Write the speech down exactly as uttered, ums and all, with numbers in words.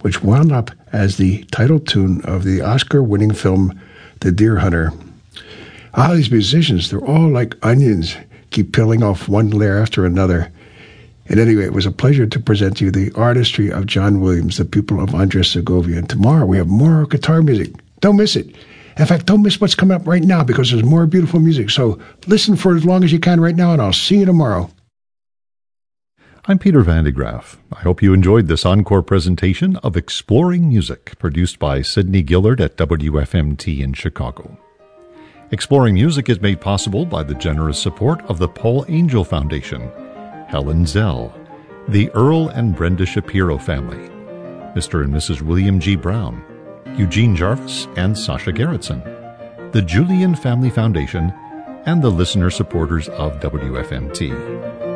which wound up as the title tune of the Oscar-winning film The Deer Hunter. Ah, these musicians, they're all like onions, keep peeling off one layer after another. And anyway, it was a pleasure to present to you the artistry of John Williams, the pupil of Andres Segovia. And tomorrow we have more guitar music. Don't miss it. In fact, don't miss what's coming up right now because there's more beautiful music. So listen for as long as you can right now, and I'll see you tomorrow. I'm Peter Van de Graaff. I hope you enjoyed this encore presentation of Exploring Music, produced by Sidney Gillard at W F M T in Chicago. Exploring Music is made possible by the generous support of the Paul Angel Foundation, Helen Zell, the Earl and Brenda Shapiro family, Mister and Missus William G. Brown, Eugene Jarvis and Sasha Gerritsen, the Julian Family Foundation, and the listener supporters of W F M T.